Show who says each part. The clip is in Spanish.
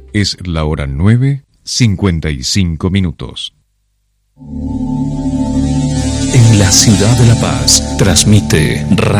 Speaker 1: Es la hora 9:55.
Speaker 2: En la ciudad de La Paz, transmite